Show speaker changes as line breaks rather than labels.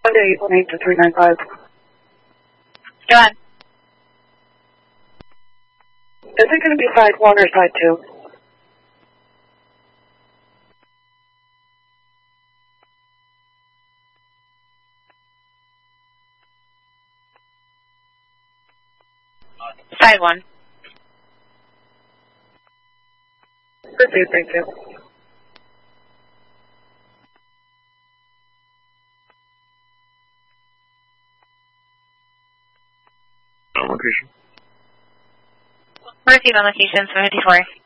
Monday, 818 to 395.
Go on.
Is it going to be side 1 or side 2?
Side 1.
Proceed, thank you.
On location.
Receive on location, 754.